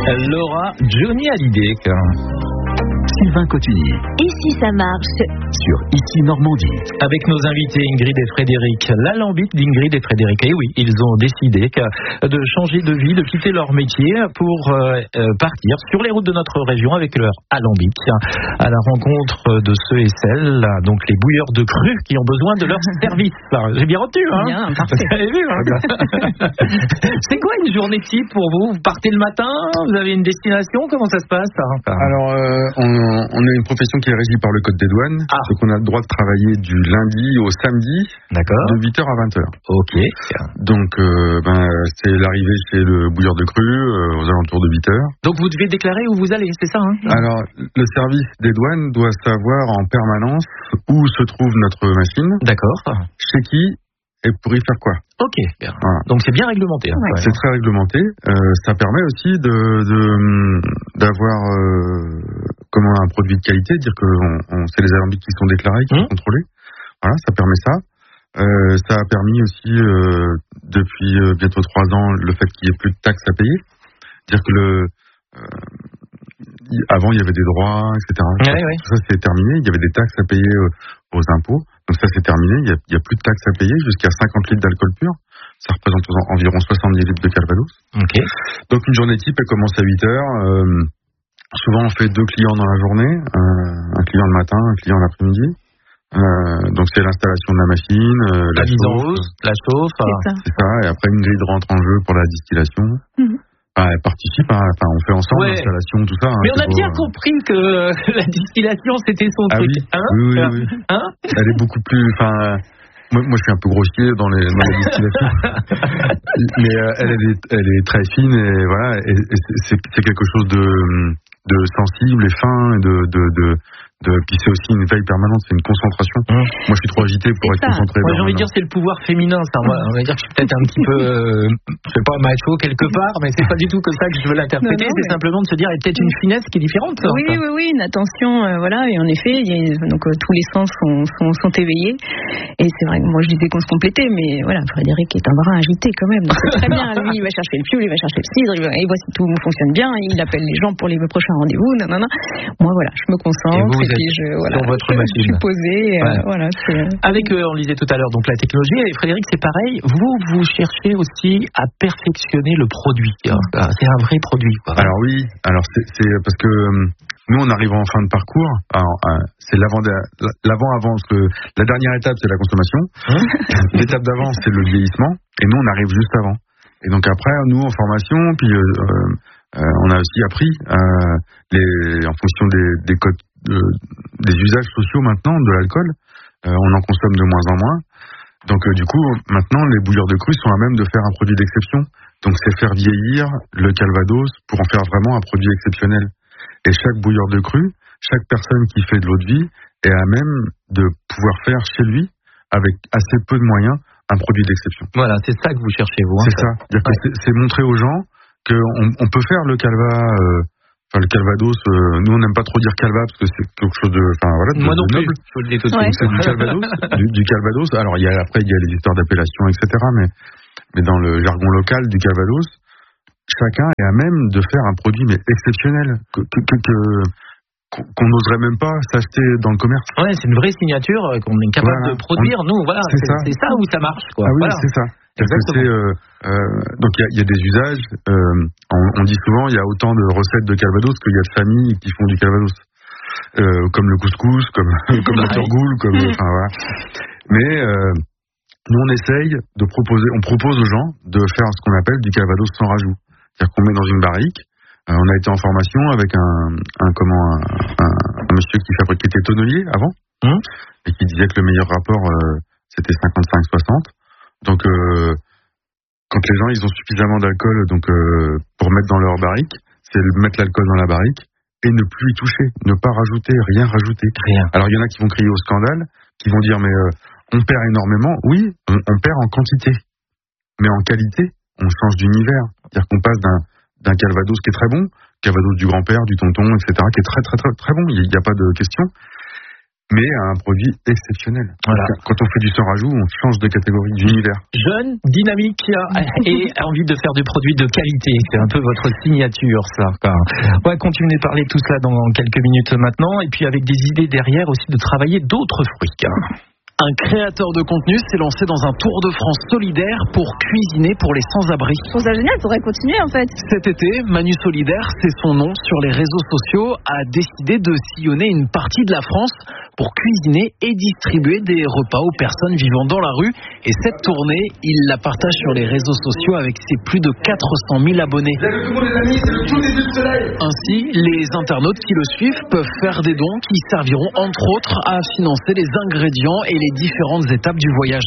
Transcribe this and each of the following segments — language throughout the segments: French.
Laura, Johnny Hallyday. Sylvain Cotigny. Et si ça marche? Sur Ici Normandie. Avec nos invités Ingrid et Frédéric, l'alambic d'Ingrid et Frédéric. Et oui, ils ont décidé de changer de vie, de quitter leur métier pour partir sur les routes de notre région avec leur alambic à la rencontre de ceux et celles, donc les bouilleurs de cru qui ont besoin de leur service. J'ai bien retenu, hein? Bien, parfait. Vous avez vu, hein? C'est quoi une journée type pour vous? Vous partez le matin? Vous avez une destination? Comment ça se passe? Alors, on a une profession qui est régie par le Code des douanes. Donc on a le droit de travailler du lundi au samedi. D'accord. De 8h à 20h. Ok. Donc c'est l'arrivée chez le bouilleur de cru aux alentours de 8h. Donc vous devez déclarer où vous allez, c'est ça, hein? Alors le service des douanes doit savoir en permanence où se trouve notre machine. D'accord. Chez qui et pour y faire quoi. Ok, bien. Voilà. Donc c'est bien réglementé. Hein, ouais. C'est très réglementé. Ça permet aussi d'avoir un produit de qualité, dire que c'est les alambics qui sont déclarés, qui sont contrôlés. Voilà, ça permet ça. Ça a permis aussi depuis bientôt 3 ans le fait qu'il n'y ait plus de taxes à payer. Dire que avant il y avait des droits, etc. Ouais. Tout ça c'est terminé. Il y avait des taxes à payer aux impôts. Donc ça c'est terminé. Il y a plus de taxes à payer jusqu'à 50 litres d'alcool pur. Ça représente environ 70 litres de Calvados. Okay. Donc une journée type elle commence à 8h. Souvent on fait 2 clients dans la journée, un client le matin, un client l'après-midi. Donc c'est l'installation de la machine, la mise en route, la chauffe. C'est ça. Et après Ingrid rentre en jeu pour la distillation. Elle participe, on fait ensemble l'installation, tout ça. Mais on a bien compris que la distillation c'était son truc. Oui. Hein? Oui. Hein? Elle est beaucoup plus. Moi, je suis un peu grossier dans la distillation, mais elle est très fine et voilà. Et c'est quelque chose de sensible et fin et puis c'est aussi une veille permanente, c'est une concentration. Moi je suis trop agité pour être concentré. Moi j'ai envie de dire c'est le pouvoir féminin, ça. On va dire que je suis peut-être un petit peu, je sais pas, macho quelque part, mais c'est pas du tout comme ça que je veux l'interpréter. C'est simplement de se dire il y a peut-être une finesse qui est différente. Oui, une attention, voilà. Et en effet, tous les sens sont éveillés. Et c'est vrai que moi je disais qu'on se complétait, mais voilà, Frédéric est un brin agité quand même. Donc c'est très bien. Lui il va chercher le fioul, il va chercher le cidre, et voit si tout fonctionne bien. Il appelle les gens pour les prochains rendez-vous. Moi voilà, je me concentre. Et puis sur votre machine. Je suis posée. Voilà, avec, on le disait tout à l'heure, donc la technologie. Et Frédéric, c'est pareil. Vous cherchez aussi à perfectionner le produit. C'est un vrai produit, quoi. Alors oui. Alors c'est parce que nous, on arrive en fin de parcours. Alors, c'est l'avant, parce que la dernière étape, c'est la consommation. L'étape d'avant, c'est le vieillissement. Et nous, on arrive juste avant. Et donc après, nous, en formation, puis on a aussi appris en fonction des codes. Des usages sociaux maintenant de l'alcool, on en consomme de moins en moins. Donc du coup, maintenant, les bouilleurs de cru sont à même de faire un produit d'exception. Donc c'est faire vieillir le Calvados pour en faire vraiment un produit exceptionnel. Et chaque bouilleur de cru, chaque personne qui fait de l'eau de vie est à même de pouvoir faire chez lui, avec assez peu de moyens, un produit d'exception. Voilà, c'est ça que vous cherchez, vous. C'est ça. C'est montrer aux gens qu'on peut faire le le Calvados, nous on n'aime pas trop dire calva parce que c'est quelque chose de moi non plus, noble. Je le dis tout de suite. C'est du Calvados, du Calvados. Alors après il y a les histoires d'appellation, etc. Mais dans le jargon local du Calvados, chacun est à même de faire un produit mais exceptionnel qu'on n'oserait même pas s'acheter dans le commerce. Ouais, c'est une vraie signature qu'on est capable de produire. Nous, voilà, c'est ça où ça marche, quoi. Ah oui, voilà. c'est ça. Donc il y a des usages. On dit souvent il y a autant de recettes de Calvados qu'il y a de familles qui font du Calvados, comme le couscous, comme le turgoule, voilà. Mais nous on essaye de propose aux gens de faire ce qu'on appelle du Calvados sans rajout. C'est-à-dire qu'on met dans une barrique. On a été en formation avec un monsieur qui était tonnelier avant et qui disait que le meilleur rapport c'était 55-60. Donc, quand les gens ils ont suffisamment d'alcool pour mettre dans leur barrique, c'est mettre l'alcool dans la barrique et ne plus y toucher, ne pas rajouter, rien rajouter. Rien. Alors il y en a qui vont crier au scandale, qui vont dire mais on perd énormément. Oui, on perd en quantité, mais en qualité, on change d'univers. C'est-à-dire qu'on passe d'un Calvados qui est très bon, Calvados du grand-père, du tonton, etc., qui est très très très très bon. Il n'y a pas de question. mais à un produit exceptionnel. Voilà. Quand on fait du sans rajout, on change de catégorie, d'univers. Jeune, dynamique et envie de faire du produit de qualité. C'est un peu votre signature, ça. On va continuer de parler de tout cela dans quelques minutes maintenant, et puis avec des idées derrière aussi de travailler d'autres fruits. Un créateur de contenu s'est lancé dans un tour de France solidaire pour cuisiner pour les sans-abri. Je trouve ça génial, faudrait continuer en fait. Cet été, Manu Solidaire, c'est son nom sur les réseaux sociaux, a décidé de sillonner une partie de la France pour cuisiner et distribuer des repas aux personnes vivant dans la rue. Et cette tournée, il la partage sur les réseaux sociaux avec ses plus de 400 000 abonnés. Ainsi, les internautes qui le suivent peuvent faire des dons qui serviront entre autres à financer les ingrédients et les différentes étapes du voyage.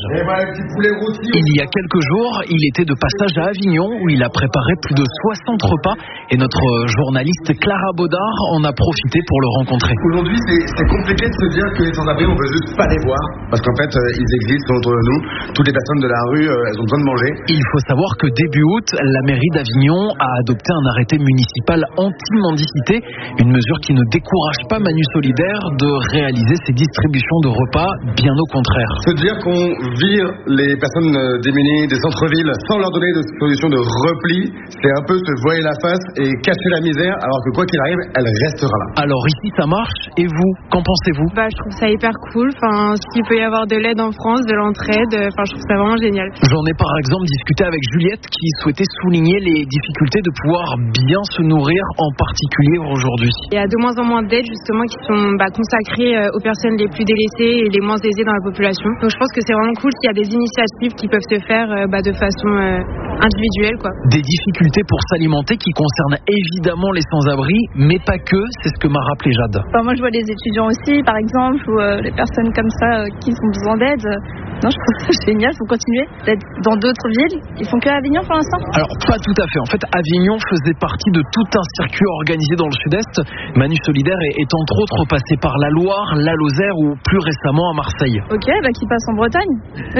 Il y a quelques jours, il était de passage à Avignon où il a préparé plus de 60 repas et notre journaliste Clara Baudard en a profité pour le rencontrer. Aujourd'hui, c'est compliqué de se dire que les sans-abri, on veut juste pas les voir parce qu'en fait, ils existent autour de nous. Toutes les personnes de la rue, elles ont besoin de manger. Il faut savoir que début août, la mairie d'Avignon a adopté un arrêté municipal anti-mendicité, une mesure qui ne décourage pas Manu Solidaire de réaliser ses distributions de repas, bien au contraire. Se dire qu'on vire les personnes démunies des centres-villes sans leur donner de solution de repli, c'est un peu se voiler la face et cacher la misère, alors que quoi qu'il arrive, elle restera là. Alors ici ça marche, et vous, qu'en pensez-vous ? Je trouve ça hyper cool, s'il peut y avoir de l'aide en France, de l'entraide, je trouve ça vraiment génial. J'en ai par exemple discuté avec Juliette qui souhaitait souligner les difficultés de pouvoir bien se nourrir, en particulier aujourd'hui. Il y a de moins en moins d'aides justement qui sont consacrées aux personnes les plus délaissées et les moins aisées dans la population. Donc je pense que c'est vraiment cool s'il y a des initiatives qui peuvent se faire de façon individuelle, quoi. Des difficultés pour s'alimenter qui concernent évidemment les sans-abri, mais pas que, c'est ce que m'a rappelé Jade. Moi je vois des étudiants aussi par exemple, ou les personnes comme ça qui ont besoin d'aide. Non, je trouve ça génial, il faut continuer d'être dans d'autres villes. Ils font que à Avignon pour l'instant ? Alors pas tout à fait, en fait Avignon faisait partie de tout un circuit organisé dans le sud-est. Manu Solidaire est entre autres passé par la Loire, la Lozère ou plus récemment à Marseille. Ok, qui passe en Bretagne.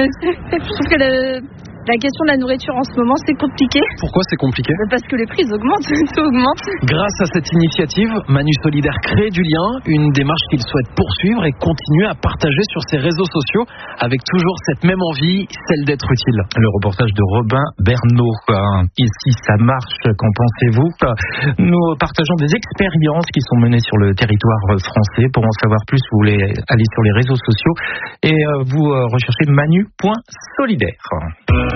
Je trouve que la question de la nourriture en ce moment, c'est compliqué. Pourquoi c'est compliqué ? Parce que les prix augmentent, tout augmente. Grâce à cette initiative, Manu Solidaire crée du lien, une démarche qu'il souhaite poursuivre et continuer à partager sur ses réseaux sociaux avec toujours cette même envie, celle d'être utile. Le reportage de Robin Bernot. Ici, ça marche, qu'en pensez-vous ? Nous partageons des expériences qui sont menées sur le territoire français. Pour en savoir plus, vous voulez aller sur les réseaux sociaux et vous recherchez manu.solidaire.